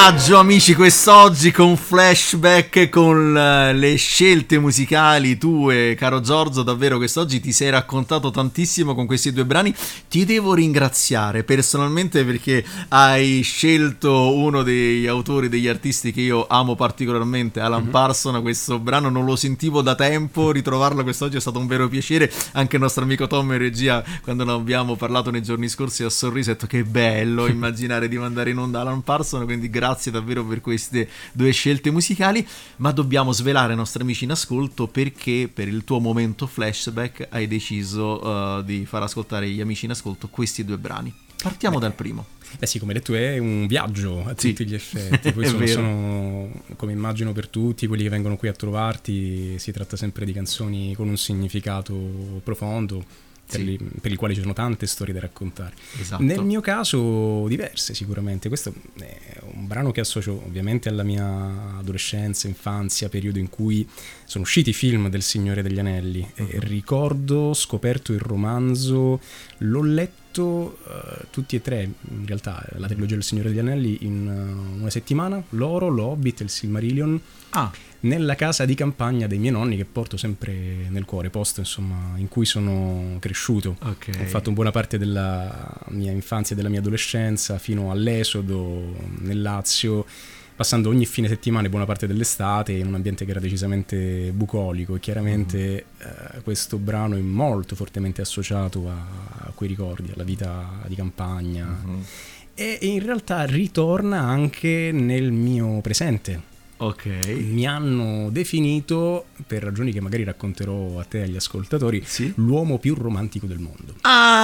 Viaggio amici quest'oggi con flashback, con le scelte musicali tue, caro Giorgio. Davvero quest'oggi ti sei raccontato tantissimo con questi due brani. Ti devo ringraziare personalmente perché hai scelto uno degli autori, degli artisti che io amo particolarmente, Alan Parsons. Questo brano non lo sentivo da tempo, ritrovarlo quest'oggi è stato un vero piacere. Anche il nostro amico Tom in regia, quando ne abbiamo parlato nei giorni scorsi, ha sorriso e ha detto che bello immaginare di mandare in onda Alan Parsons, quindi grazie davvero per queste due scelte musicali. Ma dobbiamo svelare ai nostri amici in ascolto perché per il tuo momento flashback hai deciso di far ascoltare agli amici in ascolto questi due brani. Partiamo dal primo. Sì, come detto è un viaggio a tutti gli effetti. Poi sono, come immagino per tutti quelli che vengono qui a trovarti, si tratta sempre di canzoni con un significato profondo, per i quali ci sono tante storie da raccontare. Esatto. Nel mio caso diverse sicuramente. Questo è un brano che associo ovviamente alla mia adolescenza, infanzia, periodo in cui sono usciti i film del Signore degli Anelli. Ricordo, scoperto il romanzo, l'ho letto tutti e tre in realtà, la trilogia del Signore degli Anelli in una settimana, l'Oro, l'Hobbit e il Silmarillion, nella casa di campagna dei miei nonni, che porto sempre nel cuore, posto insomma in cui sono cresciuto. Ho fatto buona parte della mia infanzia e della mia adolescenza fino all'esodo nel Lazio, passando ogni fine settimana e buona parte dell'estate in un ambiente che era decisamente bucolico, e chiaramente questo brano è molto fortemente associato a quei ricordi, alla vita di campagna, e in realtà ritorna anche nel mio presente. Mi hanno definito, per ragioni che magari racconterò a te e agli ascoltatori, l'uomo più romantico del mondo.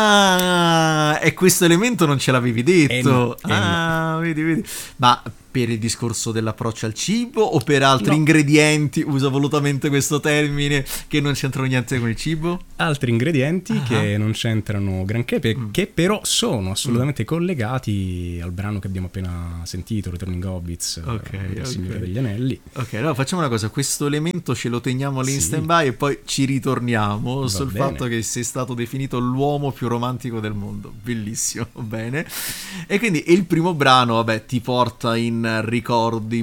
E questo elemento non ce l'avevi detto. Vedi. Ma per il discorso dell'approccio al cibo o per altri ingredienti? Uso volutamente questo termine, che non c'entrano niente con il cibo. Altri ingredienti che non c'entrano granché, che però sono assolutamente collegati al brano che abbiamo appena sentito, Returning Hobbits, del Signore degli Anelli. Allora facciamo una cosa: questo elemento ce lo teniamo lì in stand-by e poi ci ritorniamo sul fatto che sei stato definito l'uomo più romantico del mondo. Bellissimo, bene. E quindi il primo brano, ti porta in ricordi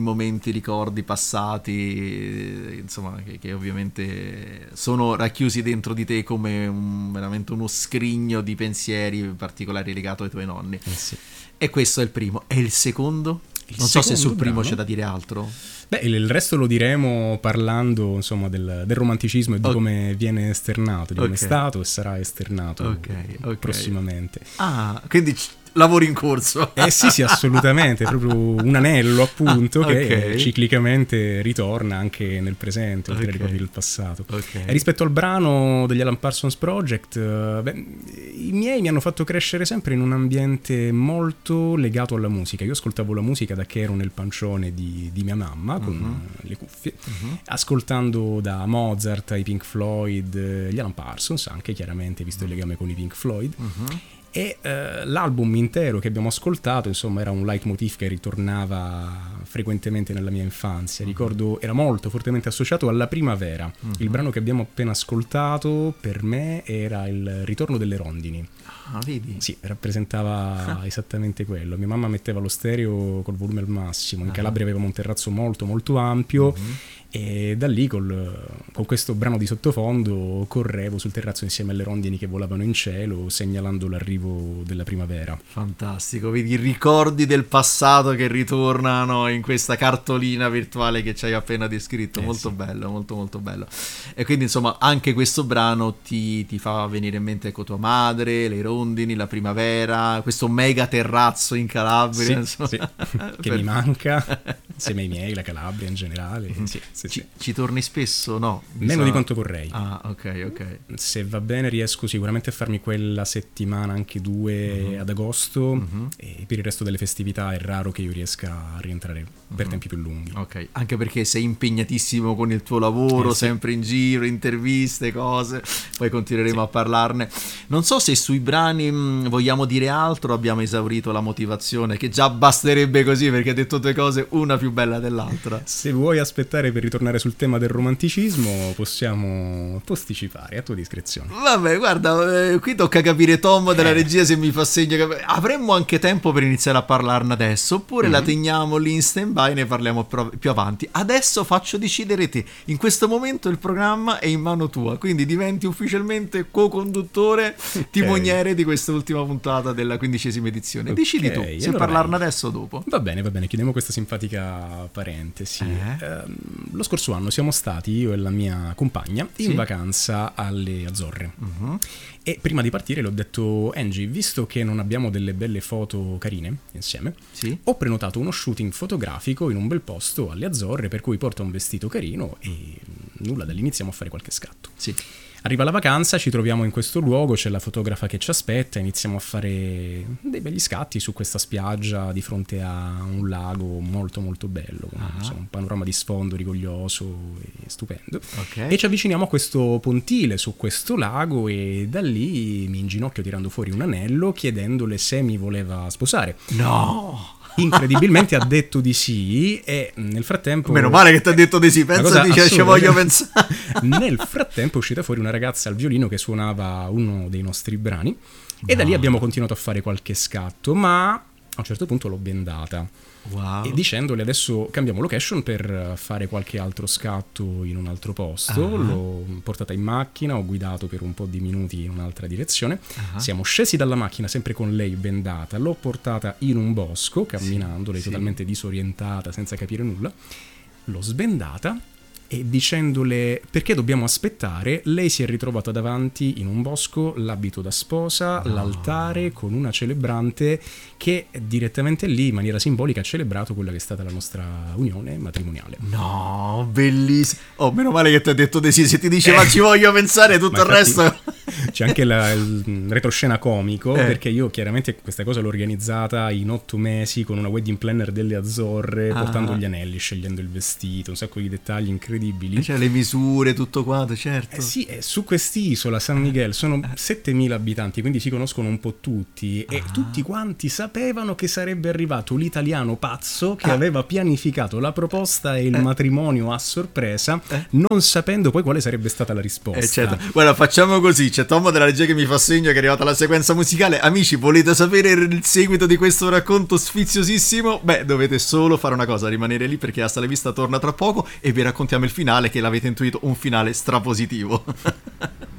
passati, insomma, che ovviamente sono racchiusi dentro di te come veramente uno scrigno di pensieri particolari legato ai tuoi nonni. E questo è il primo. E il secondo? Non so se sul primo c'è da dire altro. Il resto lo diremo parlando insomma del romanticismo e di come viene esternato, di come è stato e sarà esternato prossimamente. Quindi lavori in corso. Sì, assolutamente, è proprio un anello appunto che ciclicamente ritorna anche nel presente, oltre ai ricordi del passato. E rispetto al brano degli Alan Parsons Project, i miei mi hanno fatto crescere sempre in un ambiente molto legato alla musica. Io ascoltavo la musica da che ero nel pancione di mia mamma, con le cuffie, ascoltando da Mozart ai Pink Floyd, gli Alan Parsons anche, chiaramente, visto il legame con i Pink Floyd. E l'album intero che abbiamo ascoltato, insomma, era un leitmotiv che ritornava frequentemente nella mia infanzia. Ricordo, era molto fortemente associato alla primavera. Il brano che abbiamo appena ascoltato per me era il Ritorno delle rondini. Vedi? Sì, rappresentava esattamente quello. Mia mamma metteva lo stereo col volume al massimo. In Calabria avevamo un terrazzo molto molto ampio, e da lì con questo brano di sottofondo correvo sul terrazzo insieme alle rondini che volavano in cielo, segnalando l'arrivo della primavera. Fantastico, vedi i ricordi del passato che ritornano in questa cartolina virtuale che ci hai appena descritto. Molto bello, molto molto bello. E quindi insomma anche questo brano ti fa venire in mente tua madre, le rondini, la primavera, questo mega terrazzo in Calabria, che mi manca, insieme ai miei, la Calabria in generale. Ci torni spesso? No? Meno di quanto vorrei. Ok. Se va bene riesco sicuramente a farmi quella settimana, anche due ad agosto, e per il resto delle festività è raro che io riesca a rientrare per tempi più lunghi. Anche perché sei impegnatissimo con il tuo lavoro, sempre in giro, interviste, cose, poi continueremo a parlarne. Non so se sui brani vogliamo dire altro, abbiamo esaurito la motivazione, che già basterebbe così, perché hai detto due cose, una più bella dell'altra. Se vuoi aspettare per ritornare sul tema del romanticismo, possiamo posticipare, a tua discrezione. Vabbè, guarda, qui tocca capire Tom della regia se mi fa segno che avremmo anche tempo per iniziare a parlarne adesso, oppure la teniamo lì in stand-by e ne parliamo più avanti. Adesso faccio decidere te. In questo momento il programma è in mano tua, quindi diventi ufficialmente co-conduttore, timoniere di questa ultima puntata della 15ª edizione. Decidi tu se allora parlarne adesso o dopo. Va bene, chiudiamo questa simpatica parentesi. Lo scorso anno siamo stati, io e la mia compagna, in vacanza alle Azzorre. E prima di partire le ho detto: Angie, visto che non abbiamo delle belle foto carine insieme, ho prenotato uno shooting fotografico in un bel posto alle Azzorre, per cui porta un vestito carino e nulla, da lì iniziamo a fare qualche scatto. Arriva la vacanza, ci troviamo in questo luogo, c'è la fotografa che ci aspetta, iniziamo a fare dei begli scatti su questa spiaggia di fronte a un lago molto molto bello, con insomma, un panorama di sfondo rigoglioso e stupendo. E ci avviciniamo a questo pontile su questo lago e da lì mi inginocchio tirando fuori un anello chiedendole se mi voleva sposare. No! Incredibilmente ha detto di sì e nel frattempo... Meno male che ti ha detto di sì, pensa che ci voglio pensare. Nel frattempo è uscita fuori una ragazza al violino che suonava uno dei nostri brani e da lì abbiamo continuato a fare qualche scatto, ma a un certo punto l'ho bendata. E dicendole adesso cambiamo location per fare qualche altro scatto in un altro posto. L'ho portata in macchina, ho guidato per un po' di minuti in un'altra direzione, siamo scesi dalla macchina sempre con lei bendata, l'ho portata in un bosco camminando, lei totalmente disorientata senza capire nulla, l'ho sbendata e dicendole perché dobbiamo aspettare, lei si è ritrovata davanti in un bosco l'abito da sposa, l'altare con una celebrante che direttamente lì in maniera simbolica ha celebrato quella che è stata la nostra unione matrimoniale. No, bellissimo. Oh, meno male che ti ha detto di sì, se ti diceva ci voglio pensare, tutto il resto... C'è anche il retroscena comico, perché io chiaramente questa cosa l'ho organizzata in 8 mesi con una wedding planner delle Azzorre, portando gli anelli, scegliendo il vestito, un sacco di dettagli incredibili. Cioè le misure, tutto quanto, certo. Sì, su quest'isola San Miguel sono 7.000 abitanti, quindi si conoscono un po' tutti e tutti quanti sapevano che sarebbe arrivato l'italiano pazzo che aveva pianificato la proposta e il matrimonio a sorpresa, non sapendo poi quale sarebbe stata la risposta. Certo. Guarda, facciamo così, c'è Tom della regia che mi fa segno che è arrivata la sequenza musicale. Amici, volete sapere il seguito di questo racconto sfiziosissimo? Beh, dovete solo fare una cosa, rimanere lì perché Asta la vista torna tra poco e vi raccontiamo il finale, che l'avete intuito, un finale strapositivo.